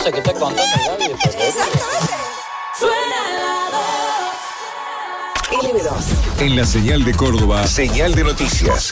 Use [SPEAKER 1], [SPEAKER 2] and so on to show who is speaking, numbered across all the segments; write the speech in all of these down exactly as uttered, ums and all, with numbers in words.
[SPEAKER 1] cosa que está contando Gaby.
[SPEAKER 2] Exactamente.
[SPEAKER 3] L B dos. En la señal de Córdoba, señal de noticias.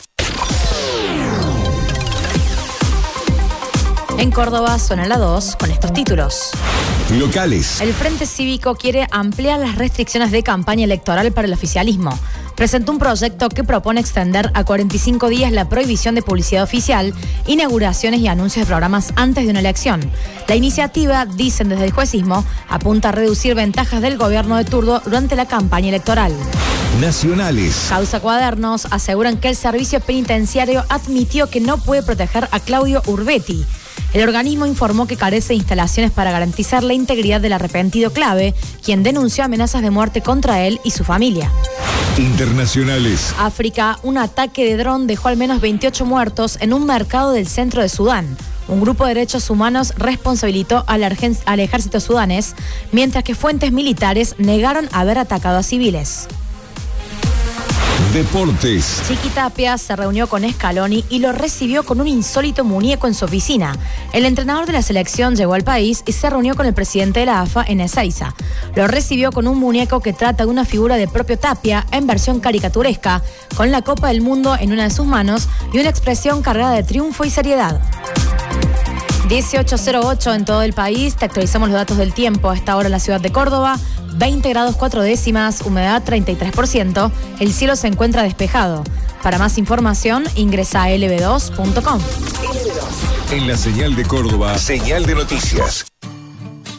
[SPEAKER 4] En Córdoba suena la dos con estos títulos.
[SPEAKER 3] Locales.
[SPEAKER 4] El Frente Cívico quiere ampliar las restricciones de campaña electoral para el oficialismo. Presentó un proyecto que propone extender a cuarenta y cinco días la prohibición de publicidad oficial, inauguraciones y anuncios de programas antes de una elección. La iniciativa, dicen desde el juecismo, apunta a reducir ventajas del gobierno de turno durante la campaña electoral.
[SPEAKER 3] Nacionales.
[SPEAKER 4] Causa Cuadernos aseguran que el servicio penitenciario admitió que no puede proteger a Claudio Urbetti. El organismo informó que carece de instalaciones para garantizar la integridad del arrepentido clave, quien denunció amenazas de muerte contra él y su familia.
[SPEAKER 3] Internacionales.
[SPEAKER 4] África, un ataque de dron dejó al menos veintiocho muertos en un mercado del centro de Sudán. Un grupo de derechos humanos responsabilizó al, al ejército sudanés, mientras que fuentes militares negaron haber atacado a civiles.
[SPEAKER 3] Deportes.
[SPEAKER 4] Chiqui Tapia se reunió con Scaloni y lo recibió con un insólito muñeco en su oficina. El entrenador de la selección llegó al país y se reunió con el presidente de la A F A en Ezeiza. Lo recibió con un muñeco que trata de una figura del propio Tapia en versión caricaturesca, con la Copa del Mundo en una de sus manos y una expresión cargada de triunfo y seriedad. dieciocho cero ocho en todo el país. Te actualizamos los datos del tiempo. A esta hora en la ciudad de Córdoba, veinte grados cuatro décimas, humedad treinta y tres por ciento. El cielo se encuentra despejado. Para más información, ingresa a L B dos punto com.
[SPEAKER 3] En la señal de Córdoba, señal de noticias.